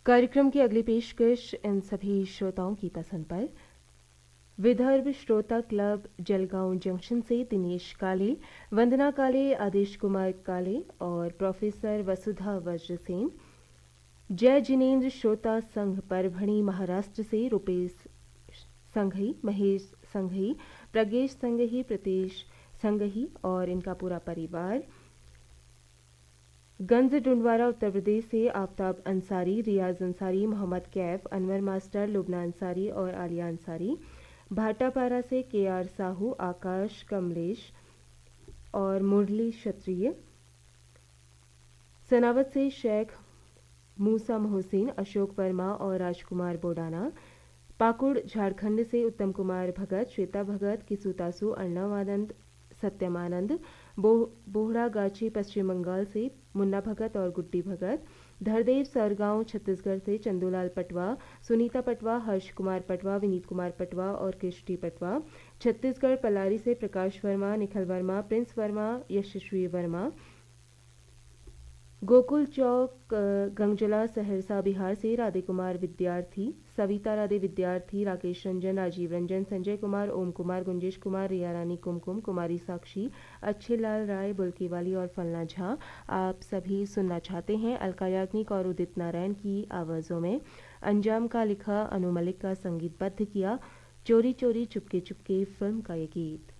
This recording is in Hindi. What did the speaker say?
कार्यक्रम की अगली पेशकश इन सभी श्रोताओं की पसंद पर। विदर्भ श्रोता क्लब जलगांव जंक्शन से दिनेश काले, वंदना काले, आदेश कुमार काले और प्रोफेसर वसुधा वज्रसेन। जय जिनेन्द्र श्रोता संघ परभणी महाराष्ट्र से Rupesh Shanghai, Mahesh Shanghai, Pradnyesh Shanghai, Pratesh Shanghai और इनका पूरा परिवार। गंज डुंडवारा उत्तर प्रदेश से आफ्ताब अंसारी, रियाज अंसारी, मोहम्मद कैफ, अनवर मास्टर, लुबना अंसारी और आलिया अंसारी। भाटापारा से के.आर. साहू, आकाश कमलेश और मुरली क्षत्रिय। सनावत से शेख मूसा मोहसिन, अशोक वर्मा और राजकुमार बोडाना। पाकुड़ झारखंड से उत्तम कुमार भगत, श्वेता भगत, किसुतासु, अर्णव आनंद, सत्यमानंद। बोहड़ागाछी पश्चिम बंगाल से मुन्ना भगत और गुड्डी भगत। धरदेव सरगांव छत्तीसगढ़ से चंदूलाल पटवा, सुनीता पटवा, हर्ष कुमार पटवा, विनीत कुमार पटवा और कृष्टि पटवा। छत्तीसगढ़ पलारी से प्रकाश वर्मा, निखिल वर्मा, प्रिंस वर्मा, यशस्वी वर्मा। गोकुल चौक गंगजला सहरसा बिहार से राधे कुमार विद्यार्थी, सविता राधे विद्यार्थी, राकेश रंजन, राजीव रंजन, संजय कुमार, ओम कुमार, गुंजेश कुमार, रिया रानी, कुमकुम, कुमारी साक्षी, अच्छे लाल राय, बुल्की वाली और फलना झा। आप सभी सुनना चाहते हैं अलका याग्निक और उदित नारायण की आवाज़ों में अंजाम का लिखा, अनु मलिक का संगीतबद्ध किया चोरी चोरी चुपके चुपके फिल्म का ये गीत।